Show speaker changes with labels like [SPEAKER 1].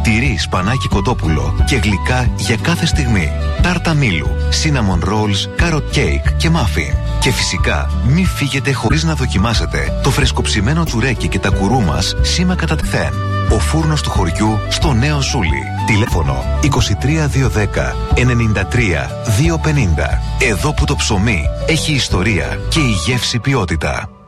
[SPEAKER 1] τυρί, σπανάκι, κοτόπουλο και γλυκά για κάθε στιγμή. Τάρτα μήλου, cinnamon rolls, carrot cake και muffin. Και φυσικά, μη φύγετε χωρίς να δοκιμάσετε το φρεσκοψημένο τσουρέκι και τα κουρού μας σήμα κατά τεθέν. Ο φούρνος του χωριού στο Νέο Ζούλι. Τηλέφωνο 23210 93 250. Εδώ που το ψωμί έχει ιστορία και η γεύση ποιότητα.